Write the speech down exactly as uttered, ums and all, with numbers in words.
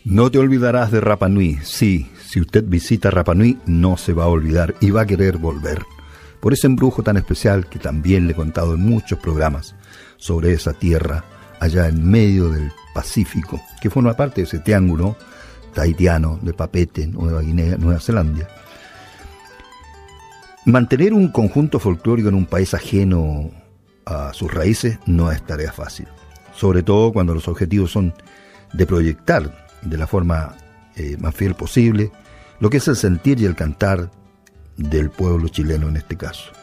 No te olvidarás de Rapa Nui. Sí, si usted visita Rapa Nui no se va a olvidar y va a querer volver. Por ese embrujo tan especial que también le he contado en muchos programas sobre esa tierra allá en medio del Pacífico, que forma parte de ese triángulo tahitiano de Papeete, Nueva Guinea, Nueva Zelanda. Mantener un conjunto folclórico en un país ajeno a sus raíces no es tarea fácil, sobre todo cuando los objetivos son de proyectar de la forma eh, más fiel posible lo que es el sentir y el cantar del pueblo chileno en este caso.